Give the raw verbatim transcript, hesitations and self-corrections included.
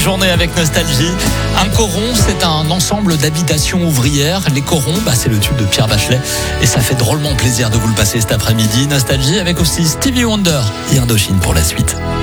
Journée avec nostalgie. Un coron, c'est un ensemble d'habitations ouvrières. Les corons, bah, c'est le tube de Pierre Bachelet. Et ça fait drôlement plaisir de vous le passer cet après-midi. Nostalgie avec aussi Stevie Wonder et Indochine pour la suite.